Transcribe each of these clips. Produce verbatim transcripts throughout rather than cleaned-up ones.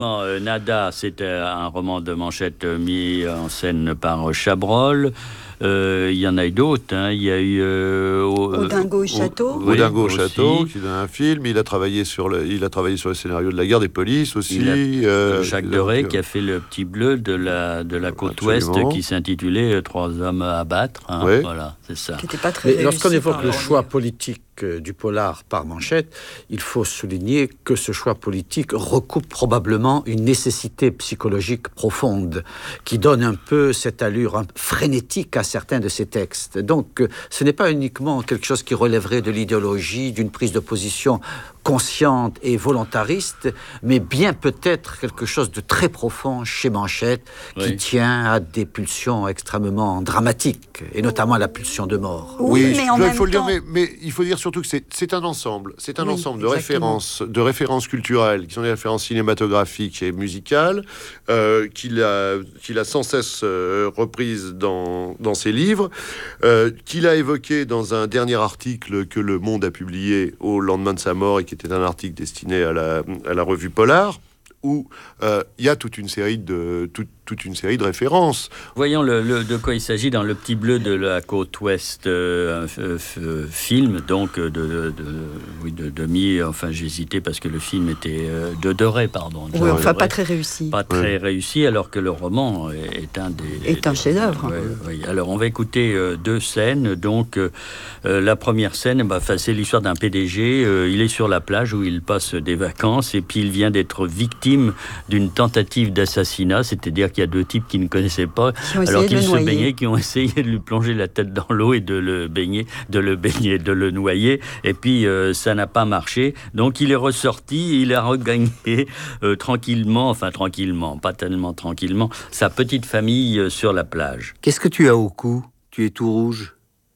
Euh, Nada, c'est euh, un roman de Manchette euh, mis en scène par euh, Chabrol. Euh, Il y en a eu d'autres. Hein. Il y a eu euh, au, Au Dingo au Château. Oui, Au Dingo au aussi. Château, qui est un film. Il a travaillé sur le, il a travaillé sur le scénario de La Guerre des Polices aussi. Il a, euh, Jacques Deray qui a fait le Petit Bleu de la de la côte Absolument. ouest, qui s'intitulait euh, Trois hommes à abattre. Hein. Oui. Voilà, c'est ça. Qui n'était pas très Mais réussi lorsqu'on évoque par le rapport à choix lui. politique euh, du polar par Manchette, il faut souligner que ce choix politique recoupe probablement une nécessité psychologique profonde qui donne un peu cette allure un peu frénétique à certains de ses textes. Donc, euh, ce n'est pas uniquement quelque chose qui relèverait de l'idéologie, d'une prise de position consciente et volontariste, mais bien peut-être quelque chose de très profond chez Manchette qui Oui. tient à des pulsions extrêmement dramatiques, et notamment à la pulsion de mort. Oui, mais en là, même il faut le temps... dire, mais, mais il faut dire surtout que c'est, c'est un ensemble. C'est un Oui, ensemble de exactement. références, de références culturelles, qui sont des références cinématographiques et musicales, euh, qu'il a, qu'il a sans cesse euh, reprises dans, dans ses livres, euh, qu'il a évoqué dans un dernier article que Le Monde a publié au lendemain de sa mort, et qui était un article destiné à la, à la revue Polar, où euh, il y a toute une série de, toute, toute une série de références. Voyons le, le, de quoi il s'agit dans Le Petit Bleu de la côte ouest, euh, un f- f- film donc de, de, de, oui, de demi, enfin j'ai hésité parce que le film était euh, de Deray, pardon. Oui, De enfin, Deray. pas très réussi. Pas très réussi, alors que le roman est un des... Est un chef-d'œuvre. Ouais, oui. Alors, on va écouter euh, deux scènes. Donc, euh, euh, la première scène, bah, c'est l'histoire d'un P D G. Euh, il est sur la plage où il passe des vacances et puis il vient d'être victime d'une tentative d'assassinat. C'est-à-dire qu'il y a deux types qui ne connaissaient pas, Qui ont essayé alors de qu'ils le se noyer. baignaient, qui ont essayé de lui plonger la tête dans l'eau et de le baigner, de le baigner, de le noyer. Et puis, euh, ça n'a pas marché. Donc, il est ressorti, il a regagné euh, tranquillement, enfin tranquillement, pas tellement tranquillement, sa petite famille euh, sur la plage. Qu'est-ce que tu as au cou? Tu es tout rouge.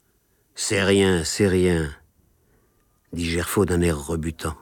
C'est rien, c'est rien, dit Gerfaut d'un air rebutant.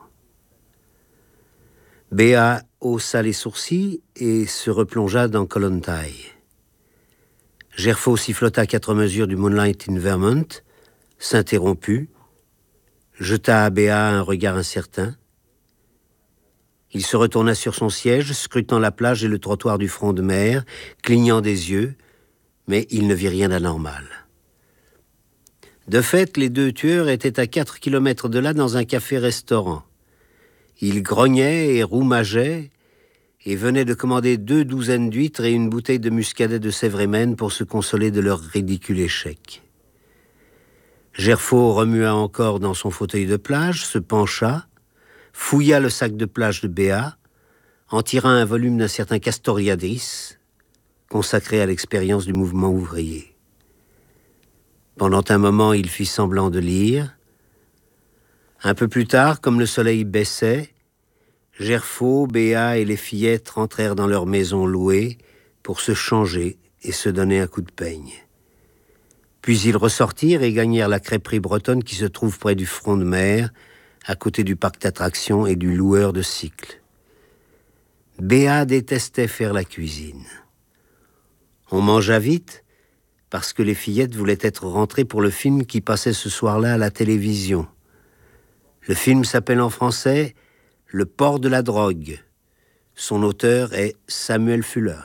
Béa haussa les sourcils et se replongea dans Kollontai. Gerfaut sifflota quatre mesures du Moonlight in Vermont, s'interromput, jeta à Béa un regard incertain. Il se retourna sur son siège, scrutant la plage et le trottoir du front de mer, clignant des yeux, mais il ne vit rien d'anormal. De fait, les deux tueurs étaient à quatre kilomètres de là dans un café-restaurant. Ils grognaient et roumageaient et venaient de commander deux douzaines d'huîtres et une bouteille de muscadet de Sévrémen pour se consoler de leur ridicule échec. Gerfaut remua encore dans son fauteuil de plage, se pencha, fouilla le sac de plage de Béa, en tira un volume d'un certain Castoriadis, consacré à l'expérience du mouvement ouvrier. Pendant un moment, il fit semblant de lire. Un peu plus tard, comme le soleil baissait, Gerfaut, Béa et les fillettes rentrèrent dans leur maison louée pour se changer et se donner un coup de peigne. Puis ils ressortirent et gagnèrent la crêperie bretonne qui se trouve près du front de mer, à côté du parc d'attractions et du loueur de cycles. Béa détestait faire la cuisine. On mangea vite, parce que les fillettes voulaient être rentrées pour le film qui passait ce soir-là à la télévision. Le film s'appelle en français « Le port de la drogue ». Son auteur est Samuel Fuller.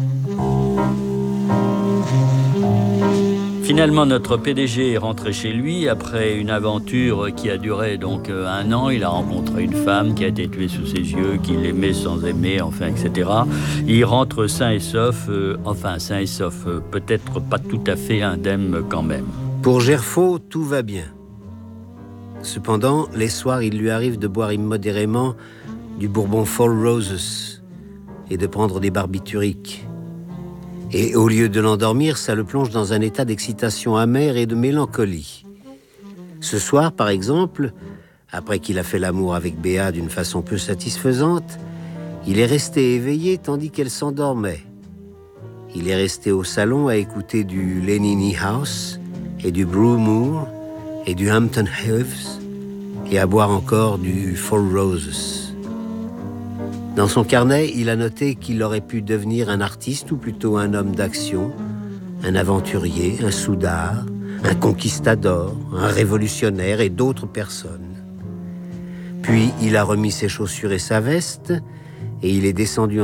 Finalement, notre P D G est rentré chez lui après une aventure qui a duré donc euh, un an. Il a rencontré une femme qui a été tuée sous ses yeux, qu'il aimait sans aimer, enfin, et cetera. Il rentre sain et sauf, euh, enfin sain et sauf, euh, peut-être pas tout à fait indemne quand même. Pour Gerfaut, tout va bien. Cependant, les soirs, il lui arrive de boire immodérément du bourbon Four Roses et de prendre des barbituriques. Et au lieu de l'endormir, ça le plonge dans un état d'excitation amère et de mélancolie. Ce soir, par exemple, après qu'il a fait l'amour avec Béa d'une façon peu satisfaisante, il est resté éveillé tandis qu'elle s'endormait. Il est resté au salon à écouter du Lenini House et du Brew Moor et du Hampton Hills et à boire encore du Four Roses. Dans son carnet, il a noté qu'il aurait pu devenir un artiste ou plutôt un homme d'action, un aventurier, un soudard, un conquistador, un révolutionnaire et d'autres personnes. Puis il a remis ses chaussures et sa veste et il est descendu